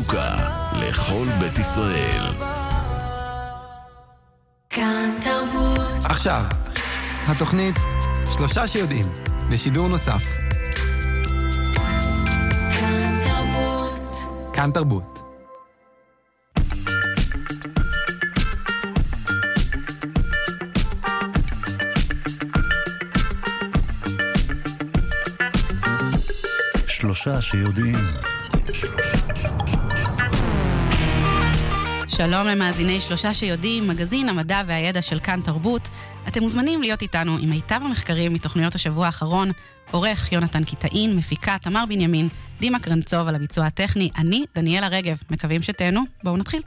חנוכה לכל בית ישראל. כאן תרבות. עכשיו, התוכנית שלושה שיודעים, בשידור נוסף. כאן תרבות. כאן תרבות. שלושה שיודעים. שלום למאזיני שלושה שיודעים, מגזין המדע והידע של כאן תרבות. אתם מוזמנים להיות איתנו עם מיטב המחקרים מתוכניות השבוע האחרון. עורך יונתן קיטאין, מפיקה תמר בנימין, דימה קרנצוב על הביצוע הטכני, אני דניאלה רגב. מקווים שתהנו, בואו נתחיל.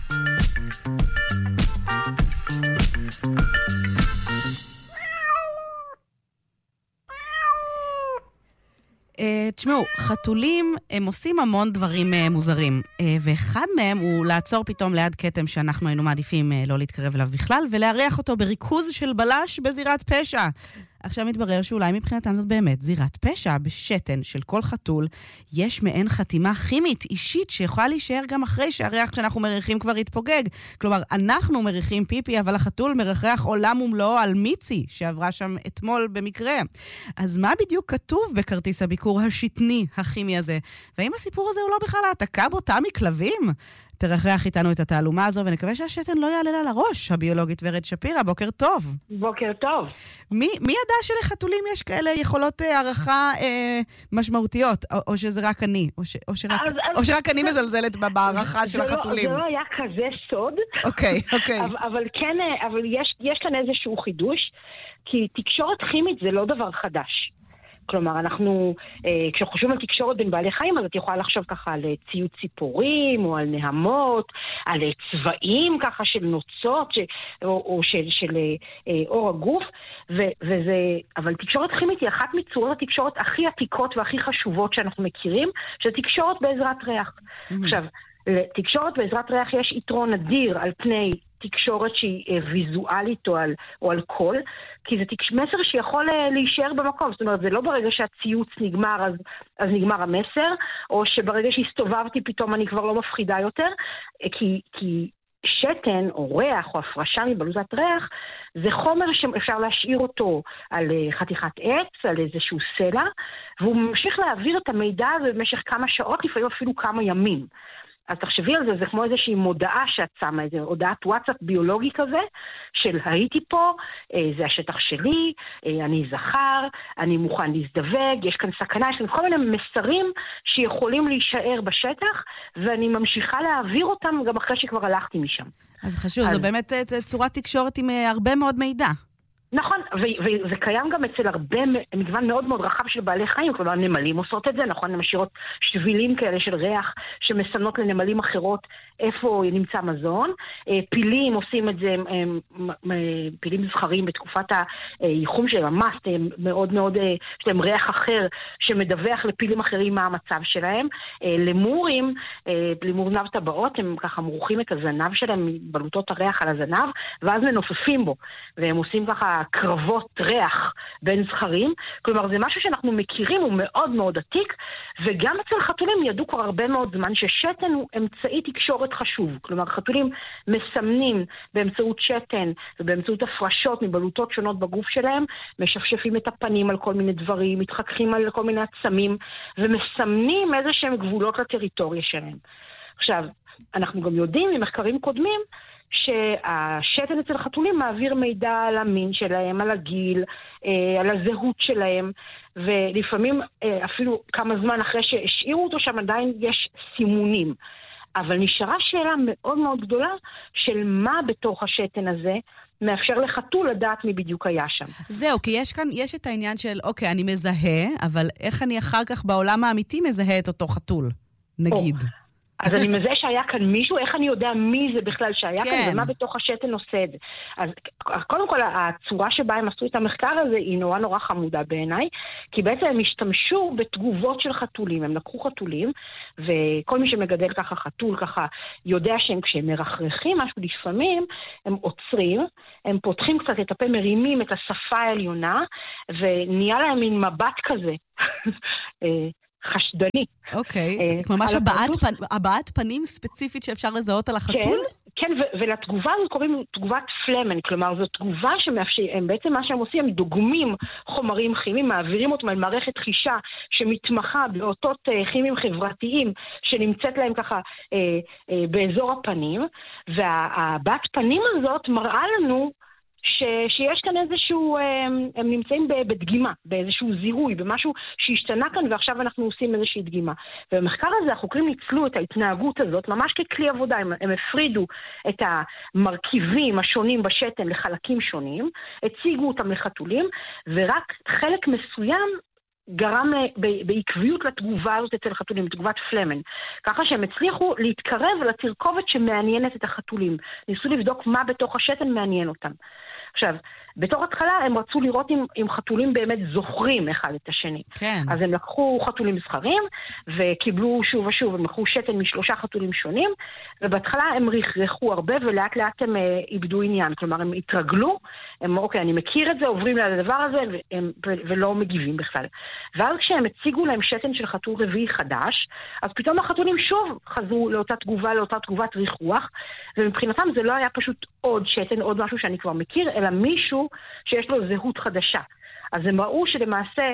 תשמעו, חתולים הם עושים המון דברים מוזרים, ואחד מהם הוא לעצור פתאום ליד קטם שאנחנו היינו מעדיפים לא להתקרב אליו בכלל, ולהריח אותו בריכוז של בלש בזירת פשע. עכשיו מתברר שאולי מבחינתם זאת באמת זירת פשע. בשתן של כל חתול יש מעין חתימה כימית אישית שיכולה להישאר גם אחרי שהריח שאנחנו מריחים כבר יתפוגג. כלומר, אנחנו מריחים פיפי, אבל החתול מרחח עולם ומלואו על מיצי שעברה שם אתמול במקרה. אז מה בדיוק כתוב בכרטיס הביקור השתני הכימי הזה? והאם הסיפור הזה הוא לא בכלל העתקה בוטה מכלבים? תרחח איתנו את התעלומה הזו, ונקווה שהשתן לא יעלה לה לראש. הביולוגית ורד שפירא, בוקר טוב. בוקר טוב. מי ידע שלחתולים יש כאלה יכולות הערכה משמעותיות, או שזה רק אני, או שרק אני מזלזלת בהערכה של החתולים? זה לא היה כזה סוד. אוקיי. אבל כן, אבל יש כאן איזשהו חידוש, כי תקשורת כימית זה לא דבר חדש. כלומר, אנחנו, כשחושבים על תקשורת בין בעלי חיים, אז את יכולה לחשוב ככה על ציוד ציפורים, או על נהמות, על צבעים ככה של נוצות, או של אור הגוף, אבל תקשורת כימית היא אחת מצורות התקשורת הכי עתיקות והכי חשובות שאנחנו מכירים, שזה תקשורת בעזרת ריח. עכשיו, לתקשורת בעזרת ריח יש יתרון אדיר על פני תקשורת שהיא ויזואלית או על קול, כי זה מסר שיכול להישאר במקום. זאת אומרת, זה לא ברגע שהציוץ נגמר, אז נגמר המסר, או שברגע שהסתובבתי פתאום אני כבר לא מפחידה יותר, כי שתן או ריח או הפרשה מבלוטת ריח, זה חומר שאפשר להשאיר אותו על חתיכת עץ, על איזשהו סלע, והוא ממשיך להעביר את המידע הזה במשך כמה שעות, לפעמים אפילו כמה ימים. אז תחשבי על זה, זה כמו איזושהי מודעה שאת שמה, איזו הודעת וואטסאפ ביולוגי כזה, של הייתי פה, זה השטח שלי, אני זכר, אני מוכן להזדווג, יש כאן סכנה, יש כאן כל מיני מסרים שיכולים להישאר בשטח, ואני ממשיכה להעביר אותם גם אחרי שכבר הלכתי משם. אז חשוב, זו באמת צורת תקשורת עם הרבה מאוד מידע. נכון, וזה קיים גם אצל הרבה מגוון מאוד מאוד רחב של בעלי חיים, כלומר נמלים עושות את זה, נכון, הן משאירות שבילים כאלה של ריח שמסמנות לנמלים אחרות איפה נמצא מזון, פילים עושים את זה, פילים זכרים בתקופת הייחום של המסט, מאוד מאוד, יש להם ריח אחר שמדווח לפילים אחרים מה המצב שלהם, למורים, למור זנב טבעות, הם ככה מורחים את הזנב שלהם, בלוטות הריח על הזנב, ואז מנופפים בו, והם עושים ככה קרבות ריח בין זכרים, כלומר זה משהו שאנחנו מכירים, הוא מאוד מאוד עתיק, וגם אצל חתולים ידעו כבר הרבה מאוד זמן ששתן הוא אמצעי תקשורת חשוב, כלומר חתולים מסמנים באמצעות שתן ובאמצעות הפרשות מבלוטות שונות בגוף שלהם, משפשפים את הפנים על כל מיני דברים, מתחככים על כל מיני עצמים, ומסמנים איזה שהם גבולות לטריטוריה שלהם. עכשיו, אנחנו גם יודעים ממחקרים קודמים שהשתן אצל חתולים מעביר מידע על המין שלהם, על הגיל, על הזהות שלהם, ולפעמים אפילו כמה זמן אחרי שהשאירו אותו שם עדיין יש סימונים. אבל נשארה שאלה מאוד מאוד גדולה של מה בתוך השתן הזה מאפשר לחתול לדעת מי בדיוק היה שם. זהו, כי יש את העניין של, אוקיי, אני מזהה, אבל איך אני אחר כך בעולם האמיתי מזהה את אותו חתול, נגיד. אז אני מזהה שהיה כאן מישהו, איך אני יודע מי זה בכלל שהיה כאן, ומה בתוך השתן עושה את זה. אז קודם כל, הצורה שבה הם עשו את המחקר הזה היא נורא נורא חמודה בעיניי, כי בעצם הם השתמשו בתגובות של חתולים. הם לקחו חתולים, וכל מי שמגדל ככה חתול, ככה יודע שהם כשהם מרחרחים משהו לפעמים, הם עוצרים, הם פותחים קצת את הפה, מרימים את השפה העליונה, ונהיה להם מין מבט כזה. חשדני. אוקיי, ממש הבעת פנים ספציפית שאפשר לזהות על החתול? כן, ולתגובה הזאת קוראים תגובת פלמן, כלומר זו תגובה שמאפשרים, בעצם מה שהם עושים, הם דוגמים חומרים כימיים, מעבירים אותם על מערכת חישה שמתמחה באותות כימיים חברתיים שנמצאת להם ככה באזור הפנים, והבעת פנים הזאת מראה לנו שיש כאן איזשהו, הם נמצאים בדגימה, באיזשהו זיהוי, במשהו שהשתנה כאן ועכשיו אנחנו עושים איזושהי דגימה. ובמחקר הזה החוקרים ניצלו את ההתנהגות הזאת ממש ככלי עבודה, הם הפרידו את המרכיבים השונים בשתן לחלקים שונים, הציגו אותם לחתולים, ורק חלק מסוים גרם בעקביות לתגובה הזאת אצל החתולים, תגובת פלמן. ככה שהם הצליחו להתקרב לתרכובת שמעניינת את החתולים. ניסו לבדוק מה בתוך השתן מעניין אותם. עכשיו, בתור התחלה הם רצו לראות אם חתולים באמת זוכרים אחד את השני. כן. אז הם לקחו חתולים זכרים וקיבלו שוב ושוב, הם לקחו שתן מ3 חתולים שונים, ובהתחלה הם רכרחו הרבה ולאט לאט הם איבדו עניין. כלומר, הם התרגלו, הם אוקיי, אני מכיר את זה, עוברים לדבר הזה ולא מגיבים בכלל. ואז כשהם הציגו להם שתן של חתול רביעי חדש, אז פתאום החתולים שוב חזרו לאותה תגובה, לאותה תגובת ריחוח, ומבחינתם זה לא היה פשוט עוד שתן, עוד משהו שאני כבר מכיר, אלא מישהו שיש לו זהות חדשה. אז הם ראו שלמעשה,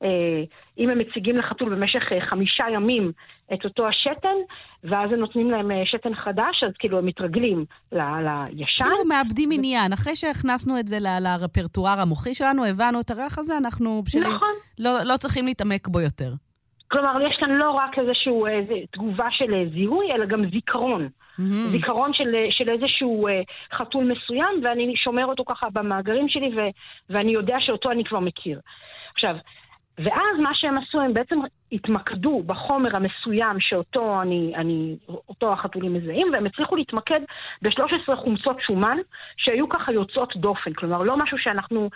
אם הם מציגים לחתול במשך 5 ימים את אותו השתן, ואז הם נותנים להם שתן חדש, אז כאילו הם מתרגלים לישן. כאילו מאבדים עניין. אחרי שהכנסנו את זה לרפרטואר המוחי שלנו, הבנו את הריח הזה, אנחנו נכון. לא צריכים להתעמק בו יותר. כלומר, יש כאן לא רק איזשהו תגובה של זיהוי, אלא גם זיכרון. זיכרון של איזשהו חתול מסוים, ואני שומר אותו ככה במאגרים שלי, ואני יודע שאותו אני כבר מכיר. עכשיו, ואז מה שהם עשו, הם בעצם התמקדו בחומר המסוים שאותו אותו החתולים מזהים, והם הצליחו להתמקד ב13 חומצות שומן, שהיו ככה יוצאות דופן, כלומר לא משהו שאנחנו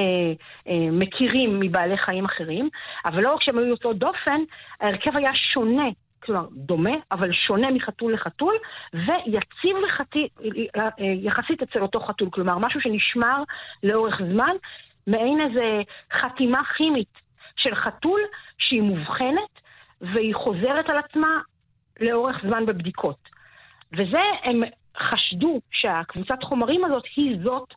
מכירים מבעלי חיים אחרים, אבל לא רק שהם היו יוצאות דופן, ההרכב היה שונה, כלומר דומה, אבל שונה מחתול לחתול, ויציב יחסית אצל אותו חתול, כלומר משהו שנשמר לאורך זמן, מעין איזה חתימה כימית של חתול שהיא מובחנת, והיא חוזרת על עצמה לאורך זמן בבדיקות. וזה הם חשדו שהקבוצת חומרים הזאת היא זאת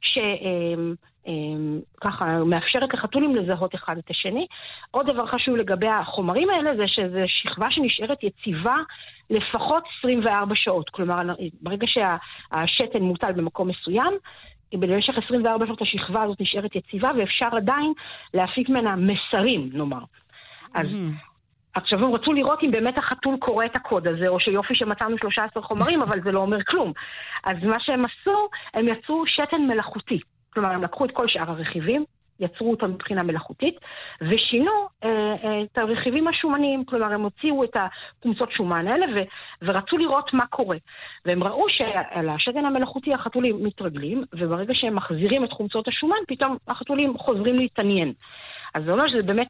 ככה מאפשרת לחתולים לזהות אחד את השני. עוד דבר חשוב לגבי החומרים האלה זה שזה שכבה שנשארת יציבה לפחות 24 שעות. כלומר, ברגע שהשתן מוטל במקום מסוים, במשך 24 שעות השכבה הזאת נשארת יציבה, ואפשר עדיין להפיק ממנה מסרים, נאמר. אז עכשיו הם רצו לראות אם באמת החתול קורא את הקוד הזה, או שיופי שמצאנו 13 חומרים, אבל זה לא אומר כלום. אז מה שהם עשו, הם יצרו שתן מלאכותי. כלומר, הם לקחו את כל שאר הרכיבים, יצרו אותם מבחינה מלאכותית, ושינו את הרכיבים השומניים, כלומר, הם הוציאו את הקומצות שומן האלה, ורצו לראות מה קורה. והם ראו שעל השתן המלאכותי החתולים מתרגלים, וברגע שהם מחזירים את חומצות השומן, פתאום החתולים חוזרים להתעניין. אז זה אומר שזה באמת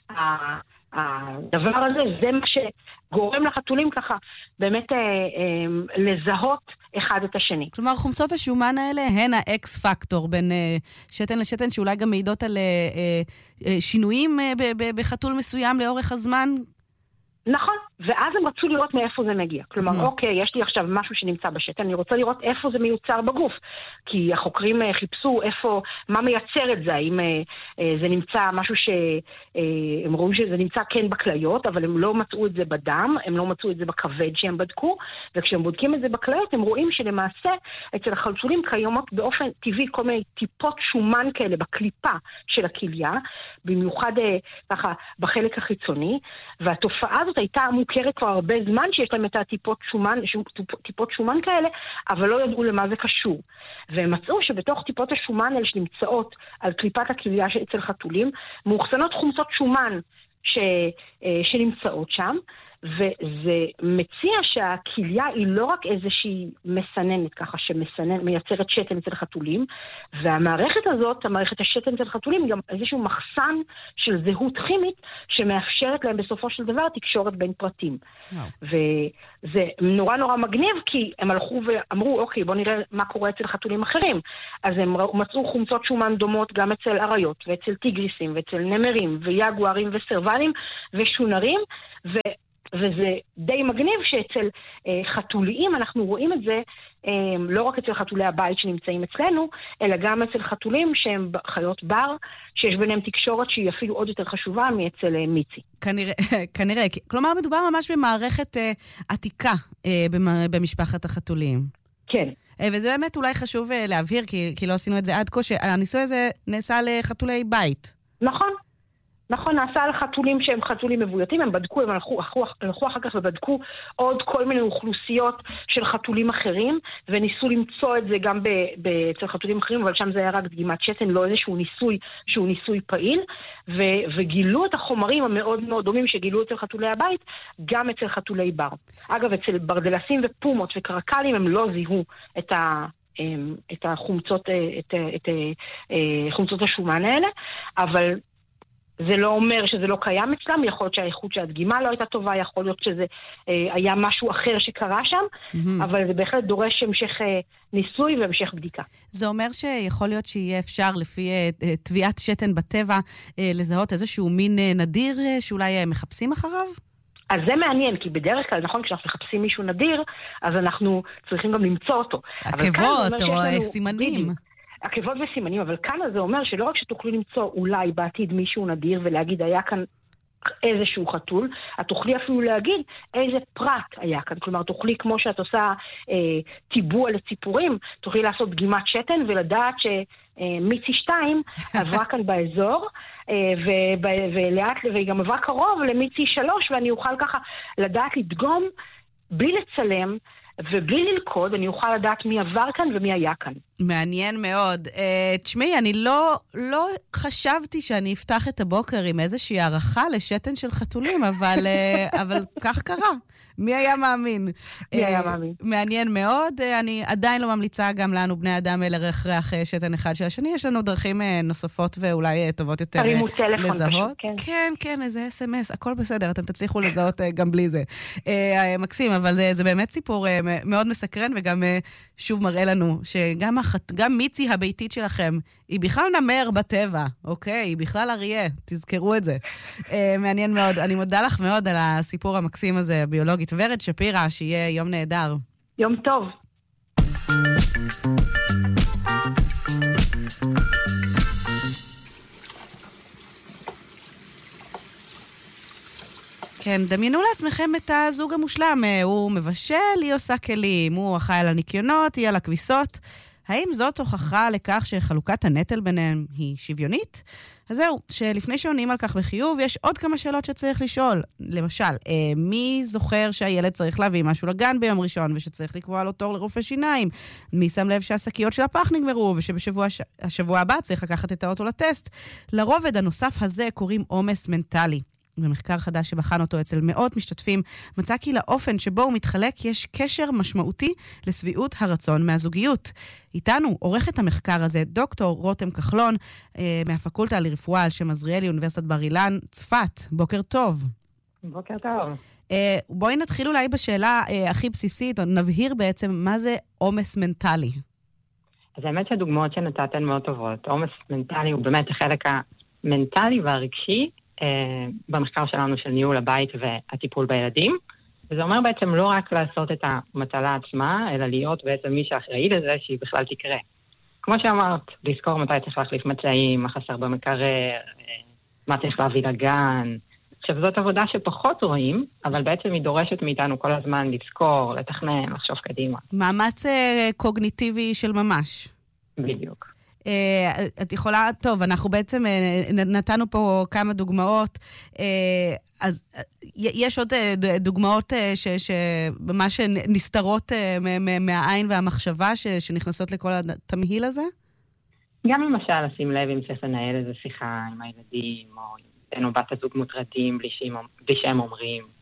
הדבר הזה, זה מה שגורם לחתולים ככה, באמת לזהות אחד את השני. כלומר, חומצות השומן האלה הן האקס פקטור בין שתן לשתן, שאולי גם מעידות על שינויים בחתול מסוים לאורך הזמן? נכון, ואז הם רצו לראות מאיפה זה מגיע. כלומר, אוקיי, יש לי עכשיו משהו שנמצא בשתן, אני רוצה לראות איפה זה מיוצר בגוף. כי החוקרים חיפשו מה מייצר את זה, האם זה נמצא משהו הם רואים שזה נמצא כן בכליות, אבל הם לא מצאו את זה בדם, הם לא מצאו את זה בכבד שהם בדקו, וכשהם בודקים את זה בכליות, הם רואים שלמעשה אצל החתולים קיימות באופן טבעי כל מיני טיפות שומן כאלה בקליפה של הכליה, במיוחד ככה בחלק החיצוני, והתופעה הזאת הייתה מוכרת כבר הרבה זמן שיש להם את טיפות שומן כאלה, אבל לא ידעו למה זה קשור. והם מצאו שבתוך טיפות השומן האלה שנמצאות על קליפת הכליה אצל חתולים, מאוחסנות חומצות שומן שנמצאות שם, וזה מציע שהכליה היא לא רק איזושהי מסננת, ככה מייצרת שתן אצל חתולים, והמערכת הזאת, המערכת השתן אצל חתולים, היא גם איזשהו מחסן של זהות כימית, שמאפשרת להם בסופו של דבר תקשורת בין פרטים. וזה נורא נורא מגניב, כי הם הלכו ואמרו, אוקיי, בוא נראה מה קורה אצל חתולים אחרים. אז הם מצאו חומצות שומן דומות גם אצל אריות, ואצל טיגריסים, ואצל נמרים, ויגוארים וסרבנים, ושונרים, וזה די מגניב שאצל חתוליים אנחנו רואים את זה לא רק אצל חתולי הבית שנמצאים אצלנו, אלא גם אצל חתולים שהם חיות בר, שיש ביניהם תקשורת שהיא אפילו עוד יותר חשובה מאצל מיצי. כנראה. כלומר, מדובר ממש במערכת עתיקה במשפחת החתולים. כן. וזה באמת אולי חשוב להבהיר, כי לא עשינו את זה עד כה, שהניסוי הזה נעשה לחתולי בית. נכון. נכון, נעשה על חתולים שהם חתולים מבויתים, הם בדקו, הם הלכו אחר כך ובדקו עוד כל מיני אוכלוסיות של חתולים אחרים, וניסו למצוא את זה גם אצל חתולים אחרים, אבל שם זה היה רק דגימת שתן, לא איזשהו ניסוי שהוא ניסוי פעיל, וגילו את החומרים המאוד מאוד דומים שגילו אצל חתולי הבית, גם אצל חתולי בר. אגב, אצל ברדלסים ופומות וקרקלים הם לא זיהו את חומצות השומן האלה, אבל זה לא אומר שזה לא קיים אצלם, יכול להיות שהאיכות של הדגימה לא הייתה טובה, יכול להיות שזה היה משהו אחר שקרה שם, אבל זה בהחלט דורש המשך ניסוי והמשך בדיקה. זה אומר שיכול להיות שיהיה אפשר לפי טביעת שתן בטבע לזהות איזשהו מין נדיר שאולי מחפשים אחריו? אז זה מעניין, כי בדרך כלל, נכון, כשאנחנו מחפשים מישהו נדיר, אז אנחנו צריכים גם למצוא אותו. עקבות או סימנים. עקבות וסימנים, אבל כאן זה אומר שלא רק שתוכלי למצוא אולי בעתיד מישהו נדיר ולהגיד היה כאן איזשהו חתול, את תוכלי אפילו להגיד איזה פרט היה כאן. כלומר, תוכלי, כמו שאת עושה טיבוע לציפורים, תוכלי לעשות דגימת שתן ולדעת שמיצי 2 עברה כאן באזור, ולאט, והיא גם עברה קרוב למיצי 3, ואני אוכל ככה לדעת לדגום בלי לצלם, ובלי ללכוד, אני אוכל לדעת מי עבר כאן ומי היה כאן. מעניין מאוד. תשמעי, אני לא חשבתי שאני אפתח את הבוקר עם איזושהי הערכה לשתן של חתולים, אבל כך קרה. מי היה מאמין? מי היה מאמין? מעניין מאוד. אני עדיין לא ממליצה גם לנו, בני אדם, לרחרח שתן אחד של השני. יש לנו דרכים נוספות ואולי טובות יותר לזהות. כן, כן, איזה SMS, הכל בסדר, אתם תצליחו לזהות גם בלי זה. מקסים, אבל זה באמת סיפור מאוד מסקרן, וגם שוב מראה לנו שגם מיצי הביתית שלכם היא בכלל נמר בטבע, אוקיי? היא בכלל אריה, תזכרו את זה. מעניין מאוד. אני מודה לך מאוד על הסיפור המקסים הזה, הביולוגית. ורד שפירא, שיהיה יום נהדר. יום טוב. כן, דמיינו לעצמכם את הזוג המושלם. הוא מבשל, היא עושה כלים, הוא אחראי על הניקיונות, היא על הכביסות. האם זאת הוכחה לכך שחלוקת הנטל ביניהם היא שוויונית? אז זהו, שלפני שעונים על כך בחיוב, יש עוד כמה שאלות שצריך לשאול. למשל, מי זוכר שהילד צריך להביא משהו לגן ביום ראשון, ושצריך לקבוע לו תור לרופא שיניים? מי שם לב שהשקיות של הפח נגמרו, ושבשבוע הבא צריך לקחת את האוטו לטסט? לרובד הנוסף הזה קוראים עומס מנטלי. במחקר חדש שבחן אותו אצל מאות משתתפים, מצא כי לאופן שבו הוא מתחלק יש קשר משמעותי לשביעות הרצון מהזוגיות. איתנו עורכת המחקר הזה, דוקטור רותם כחלון, מהפקולטה לרפואה על שם עזריאלי, אוניברסיטת בר אילן, צפת. בוקר טוב. בוקר טוב. בואי נתחיל אולי בשאלה הכי בסיסית, או נבהיר בעצם מה זה עומס מנטלי. אז האמת שהדוגמאות שנתתן מאוד טובות. עומס מנטלי הוא באמת החלק המנטלי והרגשי, במחקר שלנו של ניהול הבית והטיפול בילדים. וזה אומר בעצם לא רק לעשות את המטלה עצמה, אלא להיות בעצם מי שאחראי לזה שהיא בכלל תקרה. כמו שאמרת, לזכור מתי צריך להחליף מצעים, מה חסר במקרר, מה צריך להביא לגן. עכשיו זאת עבודה שפחות רואים, אבל בעצם היא דורשת מאיתנו כל הזמן לזכור, לתכנן, לחשוב קדימה. מאמץ קוגניטיבי של ממש. בדיוק. את יכולה, טוב, אנחנו בעצם נתנו פה כמה דוגמאות, אז יש עוד דוגמאות שממש נסתרות מהעין והמחשבה שנכנסות לכל התמהיל הזה? גם למשל לשים לב אם צריך לנהל איזו שיחה עם הילדים, או בן או בת הזוג מוטרדים בלי שהם אומרים.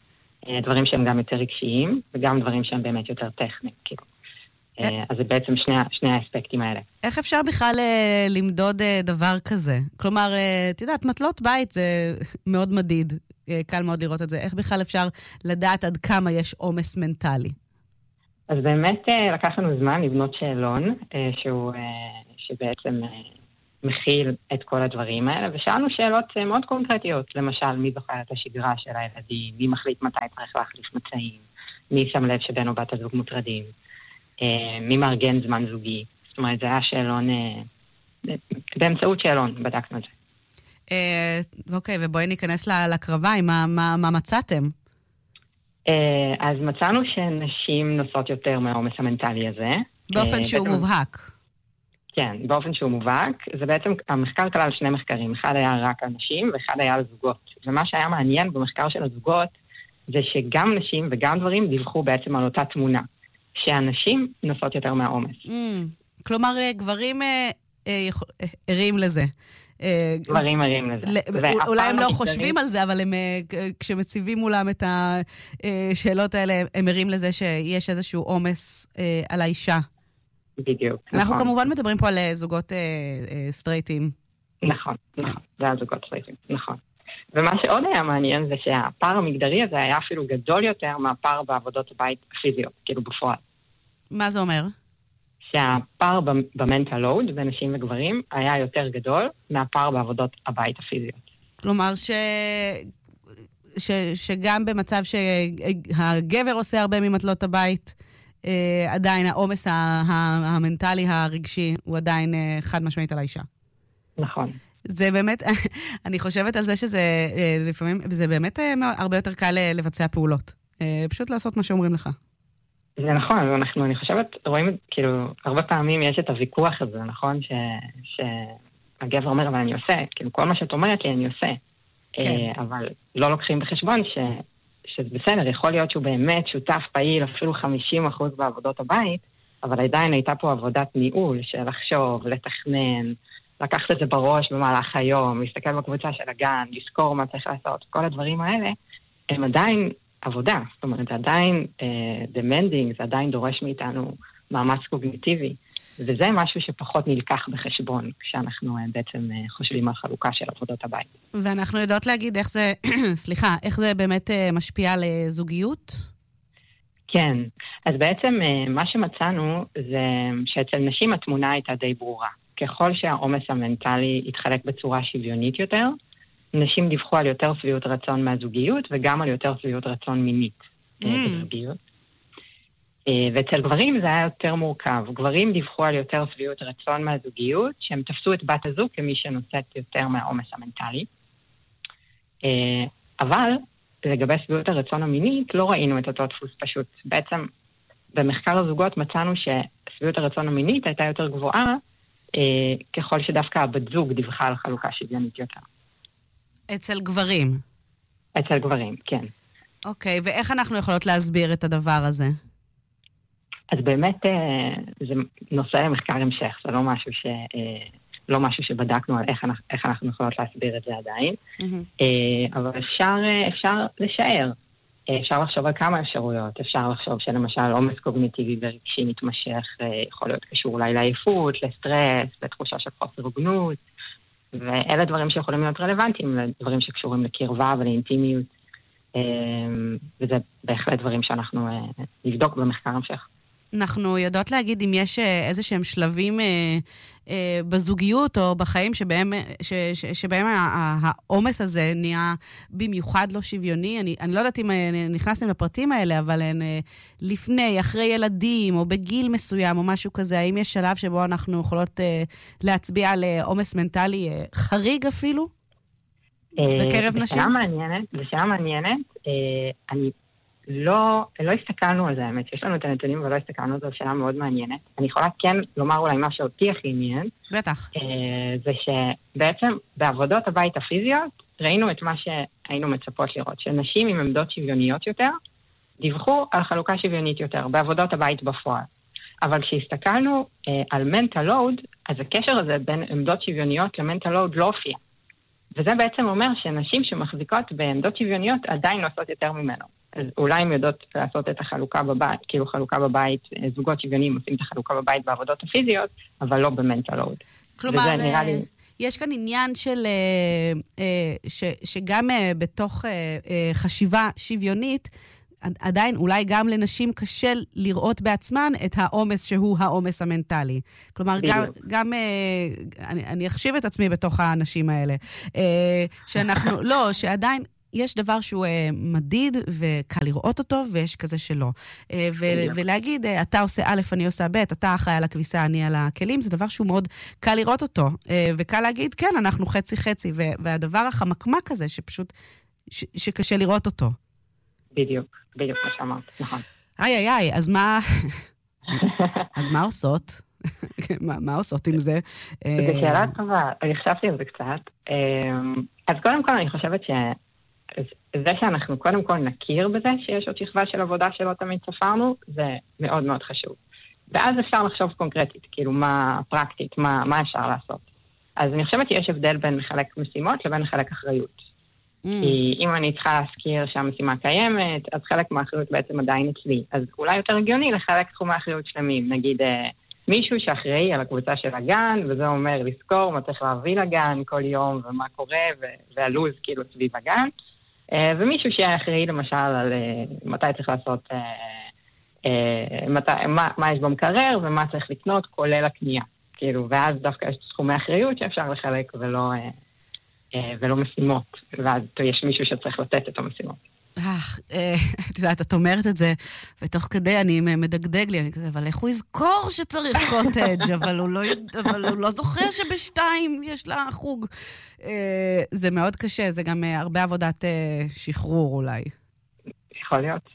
דברים שהם גם יותר רגשיים, וגם דברים שהם באמת יותר טכניים, כאילו. אז זה בעצם שני האספקטים האלה. איך אפשר בכלל למדוד דבר כזה? כלומר, את יודעת, מטלות בית זה מאוד מדיד, קל מאוד לראות את זה. איך בכלל אפשר לדעת עד כמה יש עומס מנטלי? אז באמת לקח לנו זמן לבנות שאלון, שבעצם מכיל את כל הדברים האלה, ושאלנו שאלות מאוד קונקרטיות, למשל, מי זוכר את השגרה של הילדים, מי מחליט מתי צריך להחליף מצעים, מי שם לב שבן או בת הזוג מוטרדים, מי מארגן זמן זוגי. זאת אומרת, זה היה שאלון, באמצעות שאלון בדקנו את זה. אוקיי, ובואי ניכנס לקרביים, מה מצאתם? אז מצאנו שנשים נוסעות יותר מהעומס המנטלי הזה. באופן שהוא מובהק. כן, באופן שהוא מובהק. זה בעצם, המחקר כלל 2 מחקרים. אחד היה רק על נשים ואחד היה על זוגות. ומה שהיה מעניין במחקר של הזוגות, זה שגם נשים וגם דברים דיווחו בעצם על אותה תמונה. שהנשים נוסעות יותר מהעומס. כלומר, גברים ערים לזה. דברים ערים לזה. אולי הם לא חושבים על זה, אבל כשמציבים מולם את השאלות האלה, הם ערים לזה שיש איזשהו עומס על האישה. בדיוק. אנחנו כמובן מדברים פה על זוגות סטרייטים. נכון. זה על זוגות סטרייטים, נכון. ומה שעוד היה מעניין זה שהפער המגדרי הזה היה אפילו גדול יותר מהפער בעבודות הבית הפיזיות, כאילו בפועל. מה זה אומר? שהפער במנטל לואוד בין נשים וגברים היה יותר גדול מהפער בעבודות הבית הפיזיות. כלומר שגם במצב שהגבר עושה הרבה ממטלות הבית, עדיין העומס המנטלי הרגשי הוא עדיין חד משמעית על האישה. נכון. זה באמת, אני חושבת על זה שזה לפעמים, זה באמת הרבה יותר קל לבצע פעולות. פשוט לעשות מה שאומרים לך. זה נכון, אני חושבת, רואים, כאילו, הרבה פעמים יש את הוויכוח הזה, נכון? שהגבר אומר, אבל אני עושה, כאילו, כל מה שאת אומרת לי, אני עושה. כן. אבל לא לוקחים בחשבון שזה בסדר, יכול להיות שהוא באמת שותף פעיל, אפילו 50% בעבודות הבית, אבל עדיין הייתה פה עבודת ניהול של לחשוב, לתכנן, לקחת את זה בראש במהלך היום, להסתכל בקבוצה של הגן, לזכור מה צריך לעשות, כל הדברים האלה, הם עדיין עבודה, זאת אומרת, זה עדיין demanding, זה עדיין דורש מאיתנו מאמץ קוגניטיבי, וזה משהו שפחות נלקח בחשבון, כשאנחנו בעצם חושבים על חלוקה של עבודות הבית. ואנחנו יודעות להגיד איך זה, סליחה, איך זה באמת משפיע על זוגיות? כן, אז בעצם מה שמצאנו זה שאצל נשים התמונה הייתה די ברורה. ככל שהעומס המנטלי יתחלק בצורה שוויונית יותר, נשים דיווחו על יותר שביעות רצון מהזוגיות, וגם על יותר שביעות רצון מינית בזוגיות. ואצל גברים זה היה יותר מורכב. גברים דיווחו על יותר שביעות רצון מהזוגיות, שהם תפסו את בת הזוג כמי שנושאת יותר מהעומס המנטלי. אבל לגבי שביעות הרצון המינית, לא ראינו את אותו דפוס פשוט. בעצם במחקר הזוגות מצאנו ששביעות הרצון המינית הייתה יותר גבוהה, ככל שדווקא הבת זוג דיווחה על חלוקה שוויונית יותר. אצל גברים? אצל גברים, כן. אוקיי, ואיך אנחנו יכולות להסביר את הדבר הזה? אז באמת זה נושא למחקר המשך, זה לא משהו שבדקנו על איך אנחנו יכולות להסביר את זה עדיין, אבל אפשר לשער. אפשר לחשוב על כמה אפשרויות. אפשר לחשוב שלמשל עומס קוגניטיבי ורגשי מתמשך יכול להיות קשור אולי לעייפות, לסטרס, לתחושה של חוסר הוגנות, ואלה דברים שיכולים להיות רלוונטיים, דברים שקשורים לקרבה ולאינטימיות, וזה בהחלט דברים שאנחנו נבדוק במחקר המשך. אנחנו יודעות להגיד אם יש איזה שהם שלבים בזוגיות או בחיים שבהם העומס הזה נהיה במיוחד לא שוויוני. אני לא יודעת אם נכנסים לפרטים האלה, אבל לפני, אחרי ילדים או בגיל מסוים או משהו כזה, האם יש שלב שבו אנחנו יכולות להצביע על עומס מנטלי חריג אפילו? בקרב נשים? זה שאלה מעניינת. אני לא הסתכלנו על זה, האמת, יש לנו את הנתונים ולא הסתכלנו על זה, שאלה מאוד מעניינת. אני יכולה כן לומר אולי מה שאותי הכי עניין. בטח. זה שבעצם בעבודות הבית הפיזיות ראינו את מה שהיינו מצפות לראות, שנשים עם עמדות שוויוניות יותר דיווחו על חלוקה שוויונית יותר בעבודות הבית בפועל. אבל כשהסתכלנו על mental load, אז הקשר הזה בין עמדות שוויוניות ל-mental load לא הופיע. וזה בעצם אומר שנשים שמחזיקות בעמדות שוויוניות עדיין עושות יותר ממנו. אז אולי הם יודעות לעשות את החלוקה בבית, כאילו חלוקה בבית, זוגות שוויוניים עושים את החלוקה בבית בעבודות הפיזיות, אבל לא במנטל לוד. כלומר, יש כאן עניין של, שגם בתוך חשיבה שוויונית, עדיין אולי גם לנשים קשה לראות בעצמן את העומס שהוא העומס המנטלי. כלומר, גם אני אחשיב את עצמי בתוך האנשים האלה. שאנחנו, לא, שעדיין יש דבר שהוא מדיד וקל לראות אותו, ויש כזה שלא. ולהגיד, אתה עושה א', אני עושה ב', אתה אחראי על הכביסה, אני על הכלים, זה דבר שהוא מאוד קל לראות אותו. וקל להגיד, כן, אנחנו חצי-חצי, והדבר החמקמק הזה, שפשוט, שקשה לראות אותו. בדיוק מה שאמרת, נכון. איי, אז מה עושות? מה עושות עם זה? זה שאלה טובה, אני חשבתי על זה קצת. אז קודם כל אני חושבת זה שאנחנו קודם כל נכיר בזה שיש עוד שכבה של עבודה שלא תמיד ספרנו, זה מאוד מאוד חשוב. ואז אפשר לחשוב קונקרטית, כאילו מה פרקטית, מה אפשר לעשות. אז אני חושבת שיש הבדל בין לחלק משימות לבין לחלק אחריות. כי אם אני צריכה להזכיר שהמשימה קיימת, אז חלק מהאחריות בעצם עדיין אצלי. אז אולי יותר הגיוני לחלק תחומי אחריות שלמים. נגיד מישהו שאחראי על הקבוצה של הגן, וזה אומר לזכור מה צריך להביא לגן כל יום, ומה קורה, והלוז כאילו סביב הגן. ומישהו שאחראי למשל על מתי צריך לעשות, מה יש במקרר, ומה צריך לקנות, כולל הקנייה. כאילו, ואז דווקא יש תחומי אחריות שאפשר לחלק ולא משימות, ואז יש מישהו שצריך לתת את המשימות. את יודעת, את אומרת את זה, ותוך כדי אני מדגדג לי, אבל איך הוא יזכור שצריך קוטג', אבל הוא לא זוכר שבשתיים יש לה חוג. זה מאוד קשה, זה גם הרבה עבודת שחרור אולי. יכול להיות.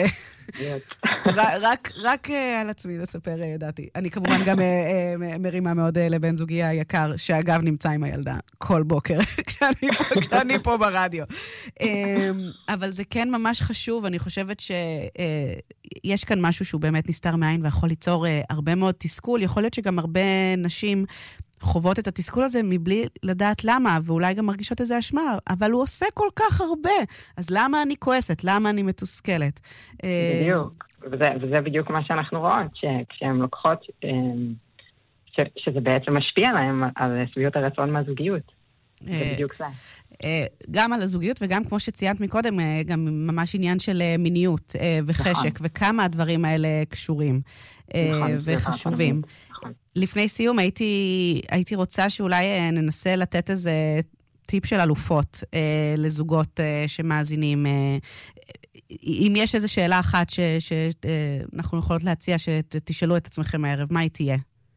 רק על עצמי לספר, ידעתי. אני כמובן גם מרימה מאוד לבן זוגי היקר, שאגב נמצא עם הילדה כל בוקר, כשאני פה ברדיו. אבל זה כן ממש חשוב, אני חושבת שיש כאן משהו שהוא באמת נסתר מעין, ויכול ליצור הרבה מאוד תסכול. יכול להיות שגם הרבה נשים חוות את התסכול הזה מבלי לדעת למה, ואולי גם מרגישות איזה אשמה, אבל הוא עושה כל כך הרבה. אז למה אני כועסת? למה אני מתוסכלת? בדיוק. וזה בדיוק מה שאנחנו רואות, שכשהן לוקחות, שזה בעצם משפיע להם על סביבות הרצון מהזוגיות. זה בדיוק זה. גם על הזוגיות, וגם כמו שציינת מקודם, גם ממש עניין של מיניות וחשק, וכמה הדברים האלה קשורים וחשובים. לפני סיום, הייתי רוצה שאולי ננסה לתת איזה טיפ של אלופות לזוגות שמאזינים. אם יש איזו שאלה אחת שאנחנו יכולות להציע, שתשאלו את עצמכם הערב, מה היא תהיה?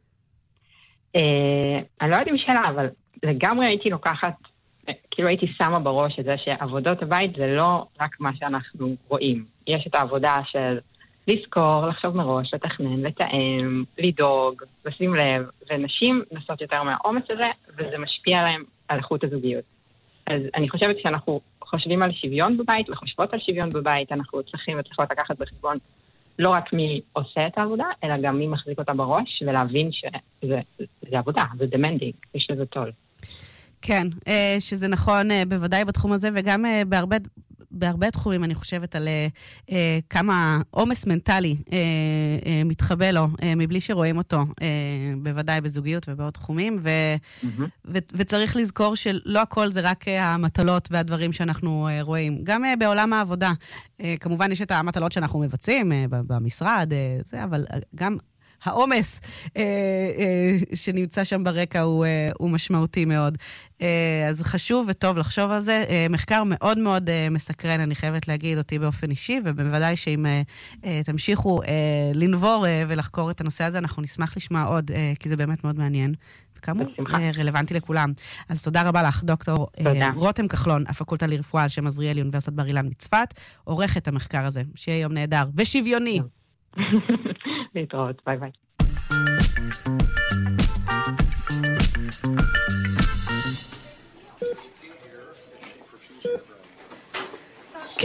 אני לא יודעת אם שאלה, אבל לגמרי הייתי לוקחת, כאילו הייתי שמה בראש את זה שעבודות הבית זה לא רק מה שאנחנו רואים. יש את העבודה של לזכור, לחשוב מראש, לתכנן, לתאם, לדאוג, לשים לב, ונשים נסות יותר מהעומס הזה, וזה משפיע עליהם על איכות הזוגיות. אז אני חושבת שאנחנו חושבים על שוויון בבית, וחושבות על שוויון בבית, אנחנו צריכים וצריכות לקחת בחשבון לא רק מי עושה את העבודה, אלא גם מי מחזיק אותה בראש, ולהבין שזה עבודה, זה demanding, יש לזה טול. כן, שזה נכון בוודאי בתחום הזה, וגם בהרבה תחומים אני חושבת על כמה עומס מנטלי מתחבא לו, מבלי שרואים אותו, בוודאי בזוגיות ובעוד תחומים, וצריך לזכור שלא הכל זה רק המטלות והדברים שאנחנו רואים. גם בעולם העבודה, כמובן יש את המטלות שאנחנו מבצעים במשרד, אבל גם העומס שנמצא שם ברקע הוא משמעותי מאוד. אז חשוב וטוב לחשוב על זה. מחקר מאוד מאוד מסקרן, אני חייבת להגיד אותי באופן אישי, ובוודאי שאם תמשיכו לנבור ולחקור את הנושא הזה, אנחנו נשמח לשמוע עוד, כי זה באמת מאוד מעניין. וכאמור, רלוונטי לכולם. אז תודה רבה לך, דוקטור רותם כחלון, הפקולטה לרפואה על שם עזריאלי, אוניברסיטת בר אילן מצפת, עורכת המחקר הזה. שיהיה יום נהדר ושוויוני. להתראות, ביי ביי.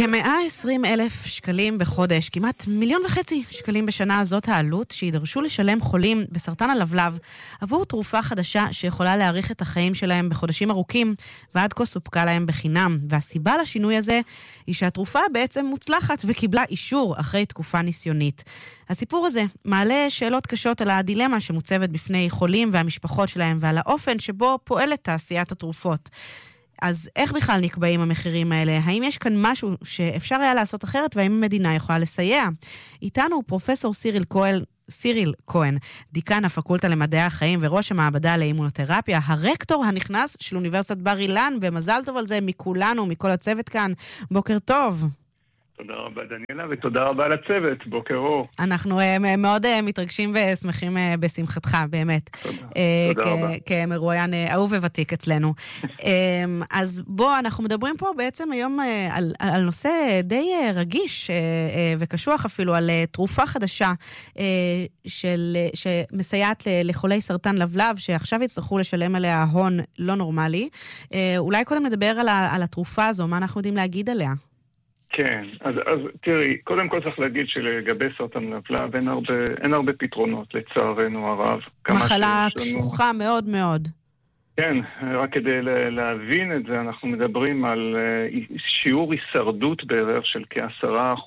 כ-120,000 שקלים בחודש, כמעט 1.5 מיליון שקלים בשנה, זאת העלות שידרשו לשלם חולים בסרטן הלבלב עבור תרופה חדשה שיכולה להאריך את החיים שלהם בחודשים ארוכים, ועד כה סופקה להם בחינם. והסיבה לשינוי הזה היא שהתרופה בעצם מוצלחת וקיבלה אישור אחרי תקופה ניסיונית. הסיפור הזה מעלה שאלות קשות על הדילמה שמוצבת בפני חולים והמשפחות שלהם, ועל האופן שבו פועלת תעשיית התרופות. אז איך בכלל נקבעים המחירים האלה? האם יש כאן משהו שאפשר היה לעשות אחרת, והאם המדינה יכולה לסייע? איתנו פרופסור סיריל כהן, דיקן הפקולטה למדעי החיים וראש המעבדה לאימונותרפיה, הרקטור הנכנס של אוניברסיטת בר אילן, ומזל טוב על זה מכולנו, מכל הצוות כאן. בוקר טוב. תודה רבה דניאלה, ותודה רבה לצוות, בוקר אור. אנחנו מאוד מתרגשים ושמחים בשמחתך, באמת. תודה רבה. כמרואיין אהוב וותיק אצלנו. אז בוא, אנחנו מדברים פה בעצם היום על נושא די רגיש וקשוח אפילו, על תרופה חדשה שמסייעת לחולי סרטן לבלב, שעכשיו יצטרכו לשלם עליה הון לא נורמלי. אולי קודם נדבר על התרופה הזו, מה אנחנו יודעים להגיד עליה? כן, אז תראי, קודם כל צריך להגיד שלגבי סרטן לבלב אין הרבה פתרונות, לצערנו הרב. מחלה קשוחה מאוד מאוד. כן, רק כדי להבין את זה, אנחנו מדברים על שיעור הישרדות בערך של כ10%,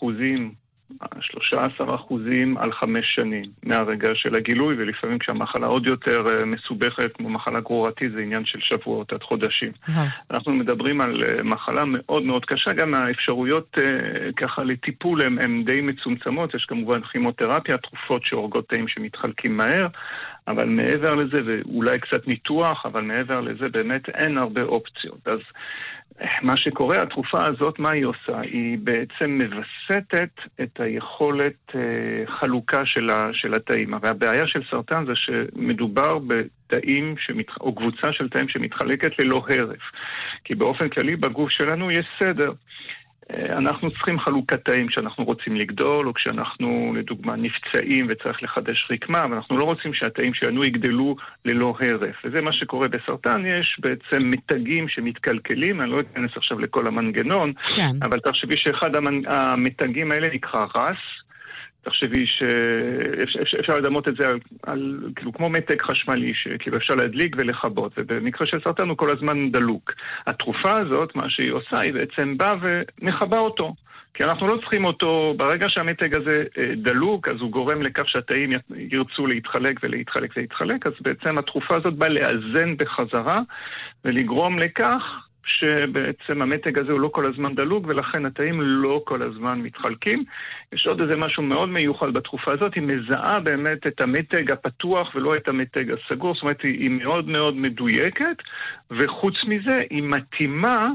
13% על 5 שנים מהרגע של הגילוי, ולפעמים כשהמחלה עוד יותר מסובכת, כמו מחלה גרורתית, זה עניין של שבועות עד חודשים. אנחנו מדברים על מחלה מאוד מאוד קשה, גם האפשרויות ככה לטיפול הן די מצומצמות, יש כמובן כימותרפיה, תרופות שהורגות תאים שמתחלקים מהר, אבל מעבר לזה, ואולי קצת ניתוח, אבל מעבר לזה באמת אין הרבה אופציות. אז מה שקורה, התרופה הזאת, מה היא עושה? היא בעצם מבסטת את היכולת חלוקה של התאים. הרי הבעיה של סרטן זה שמדובר בתאים או קבוצה של תאים שמתחלקת ללא הרף. כי באופן כללי בגוף שלנו יש סדר. אנחנו צריכים חלוקת תאים כשאנחנו רוצים לגדול, או כשאנחנו, לדוגמה, נפצעים וצריך לחדש רקמה, ואנחנו לא רוצים שהתאים שלנו יגדלו ללא הרף. וזה מה שקורה בסרטן, יש בעצם מתגים שמתקלקלים, אני לא אכנס עכשיו לכל המנגנון, כן. אבל תחשבי שאחד המתגים האלה נקרא רס, תחשבי שאפשר לדמות את זה כאילו כמו מתג חשמלי, שכאילו אפשר להדליק ולחבות, ובמקרה של סרטן הוא כל הזמן דלוק. התרופה הזאת, מה שהיא עושה, היא בעצם באה ומחבה אותו. כי אנחנו לא צריכים אותו, ברגע שהמתג הזה דלוק, אז הוא גורם לכך שהתאים ירצו להתחלק ולהתחלק, אז בעצם התרופה הזאת באה לאזן בחזרה, ולגרום לכך שבעצם המתג הזה הוא לא כל הזמן דלוק, ולכן התאים לא כל הזמן מתחלקים. יש עוד איזה משהו מאוד מיוחד בתרופה הזאת, היא מזהה באמת את המתג הפתוח ולא את המתג הסגור, זאת אומרת היא מאוד מאוד מדויקת, וחוץ מזה היא מתאימה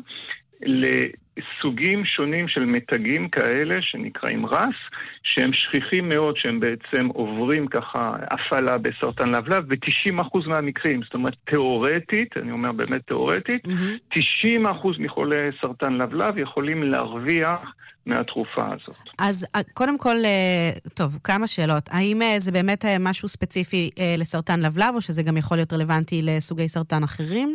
לסוגים שונים של מתגים כאלה שנקראים רס, שהם שכיחים מאוד, שהם בעצם עוברים ככה הפעלה בסרטן לבלב ב-90% מהמקרים. זאת אומרת, תיאורטית, אני אומר באמת תיאורטית, 90% מחולי סרטן לבלב יכולים להרוויח מהתרופה הזאת. אז קודם כל, טוב, כמה שאלות. האם זה באמת משהו ספציפי לסרטן לבלב, או שזה גם יכול להיות רלוונטי לסוגי סרטן אחרים?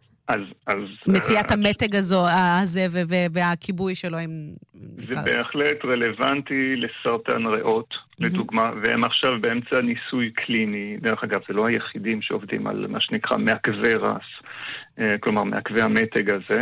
מציאת המתג הזה והכיבוי שלו. זה בהחלט רלוונטי לסרטן ריאות, לדוגמה, והם עכשיו באמצע ניסוי קליני. דרך אגב, זה לא היחידים שעובדים על מה שנקרא מעכבי רס, כלומר מעכבי המתג הזה,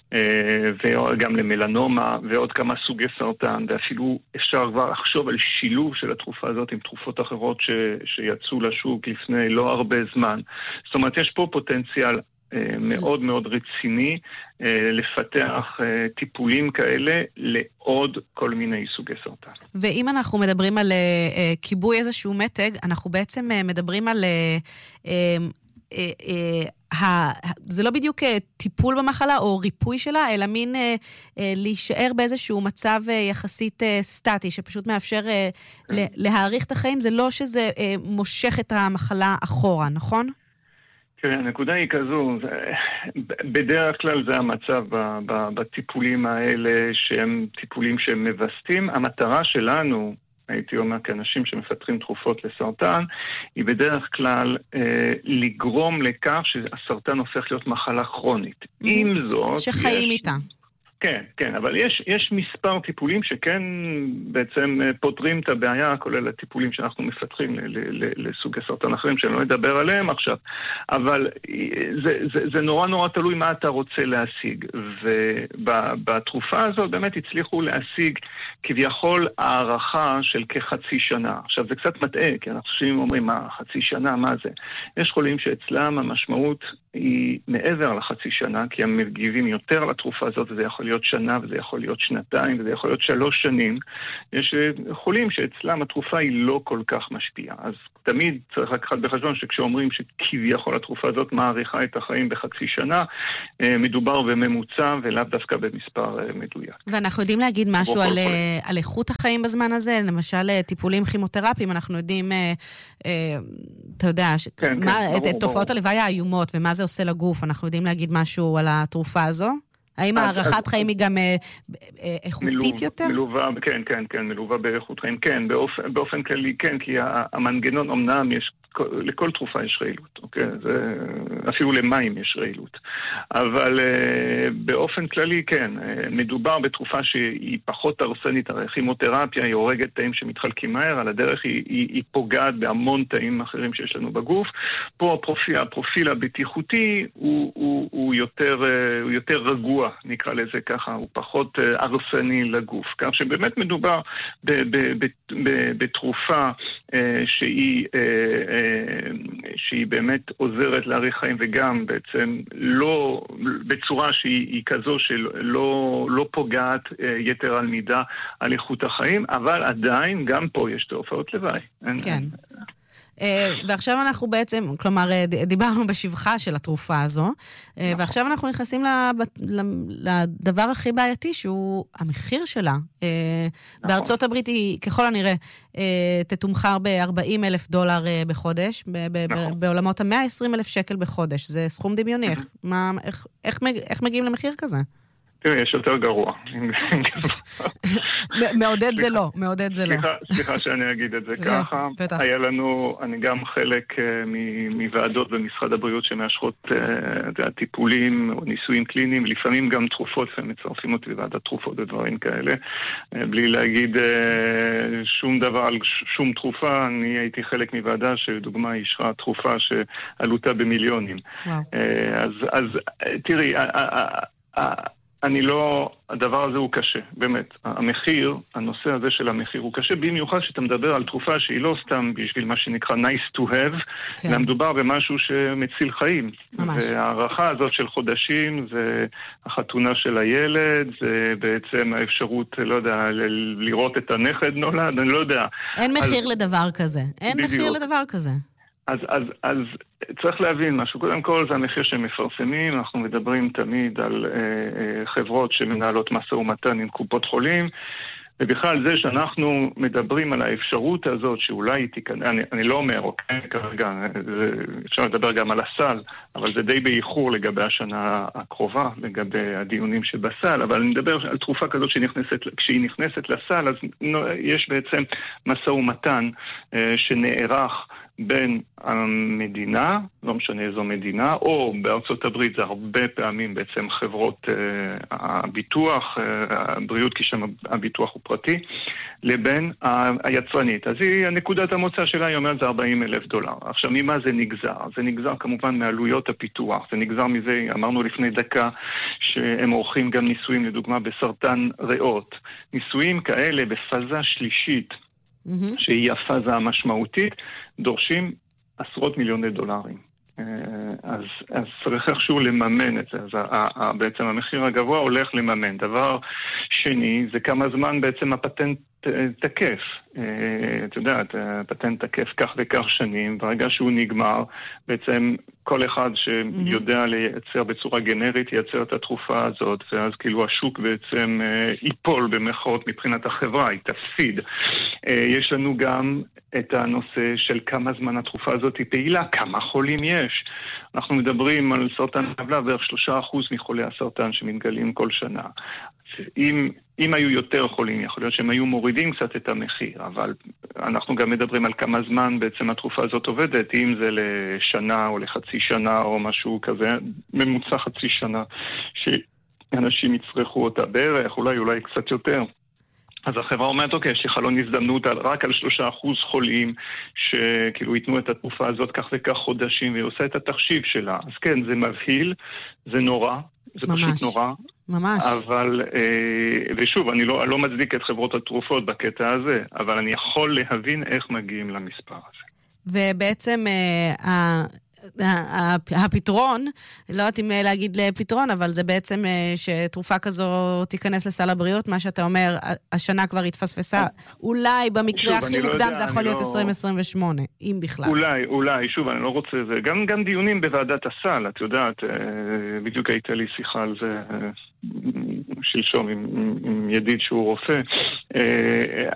וגם למלנומה ועוד כמה סוגי סרטן, ואפילו אפשר כבר לחשוב על שילוב של התרופה הזאת עם תרופות אחרות שיצאו לשוק לפני לא הרבה זמן. זאת אומרת, יש פה פוטנציאל מאוד מאוד רציני לפתח טיפולים כאלה לעוד כל מיני סוגי סרטן. ואם אנחנו מדברים על כיבוי איזשהו מתג, אנחנו בעצם מדברים על זה לא בדיוק טיפול במחלה או ריפוי שלה, אלא מין להישאר באיזשהו מצב יחסית סטטי, שפשוט מאפשר להאריך את החיים. זה לא שזה מושך את המחלה אחורה, נכון? כן, הנקודה היא כזו, בדרך כלל זה המצב בטיפולים האלה, שהם טיפולים שהם מבסטים. המטרה שלנו, הייתי אומר, כאנשים שמפתחים תרופות לסרטן, היא בדרך כלל לגרום לכך שהסרטן הופך להיות מחלה כרונית. עם זאת... שחיים איתה. כן, כן, אבל יש מספר טיפולים שכן בעצם פותרים את הבעיה, כולל הטיפולים שאנחנו מפתחים לסוגי סרטן אחרים, שאני לא אדבר עליהם עכשיו, אבל זה נורא נורא תלוי מה אתה רוצה להשיג, ובתרופה הזאת באמת הצליחו להשיג כביכול הערכה של כחצי שנה. עכשיו זה קצת מטעה, כי אנחנו אומרים מה, חצי שנה, מה זה? יש חולים שאצלם המשמעות היא מעבר לחצי שנה, כי הם מגיבים יותר לתרופה הזאת, וזה יכול להיות שנה, וזה יכול להיות שנתיים, וזה יכול להיות 3 שנים. יש חולים שאצלם התרופה היא לא כל כך משפיעה. אז תמיד צריך לקחת בחשבון שכשאומרים שכביכול התרופה הזאת מעריכה את החיים בחצי שנה, מדובר בממוצע ולאו דווקא במספר מדויק. ואנחנו יודעים להגיד משהו על איכות החיים בזמן הזה? למשל, טיפולים כימותרפיים, אנחנו יודעים, אתה יודע, את תופעות הלוואי האיומות ומה זה עושה לגוף, אנחנו יודעים להגיד משהו על התרופה הזו? האם הערכת חיים היא גם איכותית יותר? מלווה באיכות חיים, כן, באופן כללי, כן, כי המנגנון אמנם יש, לכל תרופה יש רעילות, אוקיי? אפילו למים יש רעילות. אבל באופן כללי, כן, מדובר בתרופה שהיא פחות הרסנית, הרי כימותרפיה היא הורגת תאים שמתחלקים מהר, על הדרך היא פוגעת בהמון תאים אחרים שיש לנו בגוף. פה הפרופיל הבטיחותי הוא יותר רגוע, נקרא לזה ככה, הוא פחות הרסני לגוף. כך שבאמת מדובר בתרופה שהיא באמת עוזרת להאריך חיים, וגם בעצם לא בצורה שהיא כזו שלא פוגעת יתר על מידה על איכות החיים, אבל עדיין גם פה יש תופעות לוואי. כן. ועכשיו אנחנו בעצם, כלומר, דיברנו בשבחה של התרופה הזו, ועכשיו אנחנו נכנסים לדבר הכי בעייתי, שהוא המחיר שלה. בארצות הברית היא, ככל הנראה, תתומחר $40,000 בחודש, בעולמות $120,000 שקל בחודש. זה סכום דמיוני. איך מגיעים למחיר כזה? תראי, יש יותר גרוע. מעודד זה לא, מעודד זה לא. סליחה שאני אגיד את זה ככה. היה לנו, אני גם חלק מוועדות במשרד הבריאות שמאשרות טיפולים או ניסויים קליניים, לפעמים גם תרופות, ומצרפים אותי לוועדת תרופות ודברים כאלה. בלי להגיד שום דבר על שום תרופה, אני הייתי חלק מוועדה שלדוגמה אישרה תרופה שעלותה במיליונים. אז תראי, הדבר הזה הוא קשה, באמת. המחיר, הנושא הזה של המחיר הוא קשה, במיוחד שאתה מדבר על תרופה שהיא לא סתם בשביל מה שנקרא nice to have, אלא מדובר במשהו שמציל חיים. ממש. והערכה הזאת של חודשים, זה החתונה של הילד, זה בעצם האפשרות, לא יודע, לראות את הנכד נולד, אני לא יודע. אין מחיר לדבר כזה. אין מחיר לדבר כזה. אז צריך להבין משהו. קודם כל זה המחיר שהם מפרסמים, אנחנו מדברים תמיד על חברות שמנהלות משא ומתן עם קופות חולים, ובכלל זה שאנחנו מדברים על האפשרות הזאת שאולי היא תיכנס, אני לא אומר, אוקיי, כרגע, אפשר לדבר גם על הסל, אבל זה די באיחור לגבי השנה הקרובה, לגבי הדיונים שבסל, אבל אני מדבר על תרופה כזאת כשהיא נכנסת לסל, אז יש בעצם משא ומתן שנערך בין המדינה, לא משנה איזו מדינה, או בארצות הברית זה הרבה פעמים בעצם חברות הביטוח, הבריאות, כי שם הביטוח הוא פרטי, לבין היצרנית. אז נקודת המוצא שלה היא אומרת זה $40,000. עכשיו, ממה זה נגזר? זה נגזר כמובן מעלויות הפיתוח. זה נגזר מזה, אמרנו לפני דקה, שהם עורכים גם ניסויים, לדוגמה, בסרטן ריאות. ניסויים כאלה בפאזה שלישית, שהיא הפאזה המשמעותית, דורשים עשרות מיליוני דולרים. אז צריך איכשהו לממן את זה. אז בעצם המחיר הגבוה הולך לממן. דבר שני, זה כמה זמן בעצם הפטנט תקף. אתה יודע, הפטנט תקף כך וכך שנים, ברגע שהוא נגמר, בעצם כל אחד שיודע לייצר בצורה גנרית, ייצר את התרופה הזאת, ואז כאילו השוק בעצם ייפול במחאות מבחינת החברה, היא תפסיד. יש לנו גם את הנושא של כמה זמן התרופה הזאת היא פעילה, כמה חולים יש. אנחנו מדברים על סרטן חבלה, בערך 3% מחולי הסרטן שמתגלים כל שנה. אם היו יותר חולים, יכול להיות שהם היו מורידים קצת את המחיר, אבל אנחנו גם מדברים על כמה זמן בעצם התרופה הזאת עובדת, אם זה לשנה או לחצי שנה או משהו כזה, ממוצע חצי שנה, אנשים יצרכו אותה בערך, אולי קצת יותר. אז החברה אומרת, אוקיי, יש לי חלון הזדמנות רק על 3% חולים שכאילו ייתנו את התרופה הזאת כך וכך חודשים, והיא עושה את התחשיב שלה. אז כן, זה מבהיל, זה נורא, זה ממש. פשוט נורא. ממש. אבל, ושוב, אני לא מצדיק את חברות התרופות בקטע הזה, אבל אני יכול להבין איך מגיעים למספר הזה. ובעצם הפתרון, לא יודעת אם להגיד לפתרון, אבל זה בעצם שתרופה כזו תיכנס לסל הבריאות, מה שאתה אומר, השנה כבר התפספסה, אולי במקרה הכי מוקדם זה יכול להיות 2028, אם בכלל. אולי, שוב, אני לא רוצה זה. גם דיונים בוועדת הסל, את יודעת, בדיוק הייתה לי שיחה על זה שלשום עם ידיד שהוא רופא.